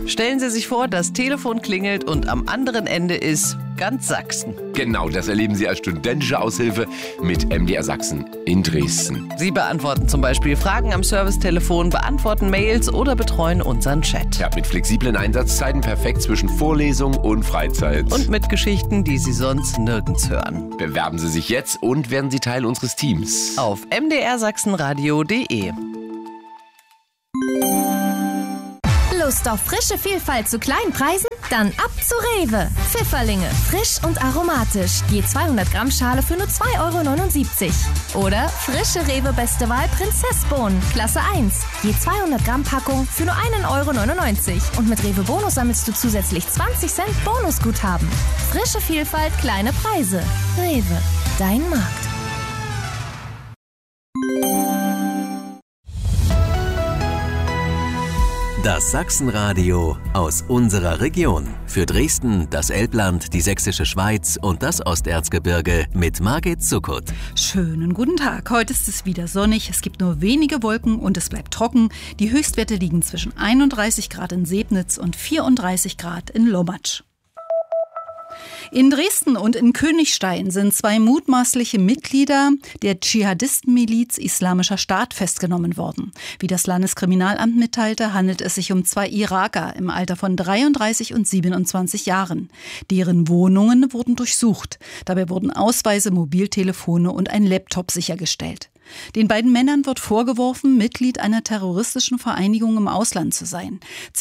Stellen Sie sich vor, das Telefon klingelt und am anderen Ende ist ganz Sachsen. Genau, das erleben Sie als studentische Aushilfe mit MDR Sachsen in Dresden. Sie beantworten zum Beispiel Fragen am Servicetelefon, beantworten Mails oder betreuen unseren Chat. Ja, mit flexiblen Einsatzzeiten perfekt zwischen Vorlesung und Freizeit. Und mit Geschichten, die Sie sonst nirgends hören. Bewerben Sie sich jetzt und werden Sie Teil unseres Teams. Auf mdrsachsenradio.de. Lust auf frische Vielfalt zu kleinen Preisen? Dann ab zu Rewe. Pfifferlinge, frisch und aromatisch. Je 200 Gramm Schale für nur 2,79 €. Oder frische Rewe Beste Wahl Prinzessbohnen, Klasse 1. Je 200 Gramm Packung für nur 1,99 €. Und mit Rewe Bonus sammelst du zusätzlich 20 Cent Bonusguthaben. Frische Vielfalt, kleine Preise. Rewe, dein Markt. Das Sachsenradio aus unserer Region. Für Dresden, das Elbland, die Sächsische Schweiz und das Osterzgebirge mit Margit Zuckert. Schönen guten Tag. Heute ist es wieder sonnig. Es gibt nur wenige Wolken und es bleibt trocken. Die Höchstwerte liegen zwischen 31 Grad in Sebnitz und 34 Grad in Lommatsch. In Dresden und in Königstein sind 2 mutmaßliche Mitglieder der Dschihadistenmiliz Islamischer Staat festgenommen worden. Wie das Landeskriminalamt mitteilte, handelt es sich um 2 Iraker im Alter von 33 und 27 Jahren. Deren Wohnungen wurden durchsucht. Dabei wurden Ausweise, Mobiltelefone und ein Laptop sichergestellt. Den beiden Männern wird vorgeworfen, Mitglied einer terroristischen Vereinigung im Ausland zu sein.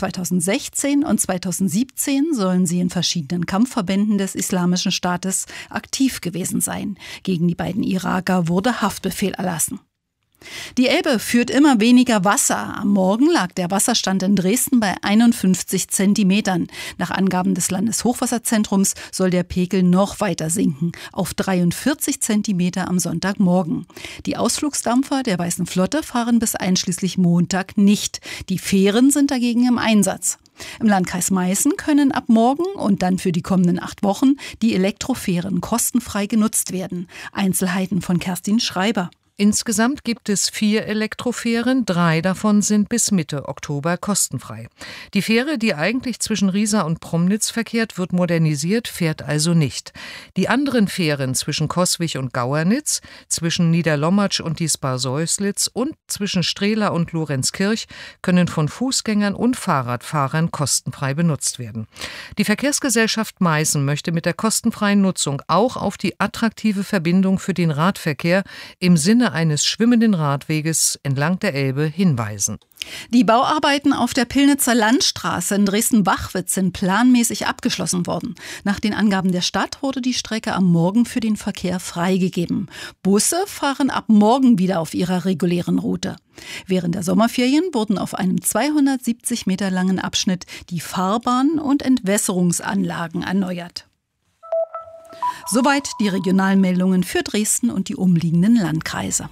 2016 und 2017 sollen sie in verschiedenen Kampfverbänden des Islamischen Staates aktiv gewesen sein. Gegen die beiden Iraker wurde Haftbefehl erlassen. Die Elbe führt immer weniger Wasser. Am Morgen lag der Wasserstand in Dresden bei 51 Zentimetern. Nach Angaben des Landeshochwasserzentrums soll der Pegel noch weiter sinken, auf 43 Zentimeter am Sonntagmorgen. Die Ausflugsdampfer der Weißen Flotte fahren bis einschließlich Montag nicht. Die Fähren sind dagegen im Einsatz. Im Landkreis Meißen können ab morgen und dann für die kommenden 8 Wochen die Elektrofähren kostenfrei genutzt werden. Einzelheiten von Kerstin Schreiber. Insgesamt gibt es 4 Elektrofähren, 3 davon sind bis Mitte Oktober kostenfrei. Die Fähre, die eigentlich zwischen Riesa und Promnitz verkehrt, wird modernisiert, fährt also nicht. Die anderen Fähren zwischen Coswig und Gauernitz, zwischen Niederlommatsch und Diespar-Säuslitz und zwischen Strehla und Lorenzkirch können von Fußgängern und Fahrradfahrern kostenfrei benutzt werden. Die Verkehrsgesellschaft Meißen möchte mit der kostenfreien Nutzung auch auf die attraktive Verbindung für den Radverkehr im Sinne eines schwimmenden Radweges entlang der Elbe hinweisen. Die Bauarbeiten auf der Pillnitzer Landstraße in Dresden-Bachwitz sind planmäßig abgeschlossen worden. Nach den Angaben der Stadt wurde die Strecke am Morgen für den Verkehr freigegeben. Busse fahren ab morgen wieder auf ihrer regulären Route. Während der Sommerferien wurden auf einem 270 Meter langen Abschnitt die Fahrbahn und Entwässerungsanlagen erneuert. Soweit die Regionalmeldungen für Dresden und die umliegenden Landkreise.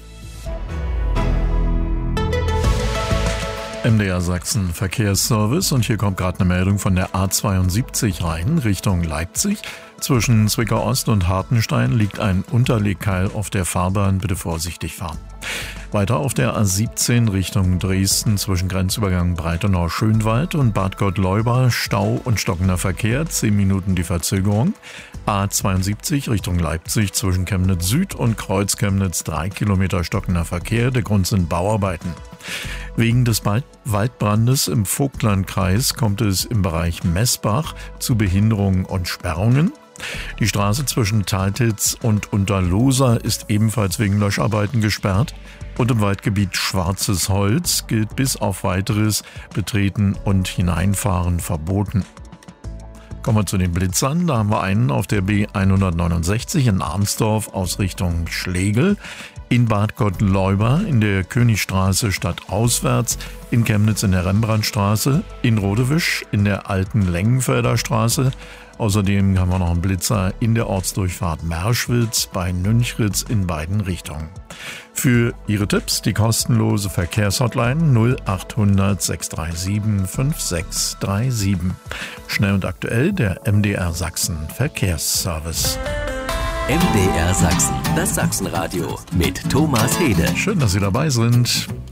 MDR Sachsen Verkehrsservice und hier kommt gerade eine Meldung von der A72 rein, Richtung Leipzig. Zwischen Zwickau Ost und Hartenstein liegt ein Unterlegkeil auf der Fahrbahn, bitte vorsichtig fahren. Weiter auf der A17 Richtung Dresden zwischen Grenzübergang Breitenau-Schönwald und Bad Gottleuba Stau und stockender Verkehr, 10 Minuten die Verzögerung. A72 Richtung Leipzig zwischen Chemnitz Süd und Kreuz Chemnitz 3 Kilometer stockender Verkehr, der Grund sind Bauarbeiten. Wegen des Waldbrandes im Vogtlandkreis kommt es im Bereich Messbach zu Behinderungen und Sperrungen. Die Straße zwischen Taltitz und Unterlohsa ist ebenfalls wegen Löscharbeiten gesperrt und im Waldgebiet Schwarzes Holz gilt bis auf Weiteres Betreten und Hineinfahren verboten. Kommen wir zu den Blitzern. Da haben wir einen auf der B169 in Arnsdorf aus Richtung Schlegel, in Bad Gottleuba in der Königstraße stadtauswärts, in Chemnitz in der Rembrandtstraße, in Rodewisch in der alten Lengenfelder Straße. Außerdem haben wir noch einen Blitzer in der Ortsdurchfahrt Merschwitz bei Nünchritz in beiden Richtungen. Für Ihre Tipps die kostenlose Verkehrshotline 0800 637 5637. Schnell und aktuell der MDR Sachsen Verkehrsservice. MDR Sachsen, das Sachsenradio mit Thomas Hede. Schön, dass Sie dabei sind.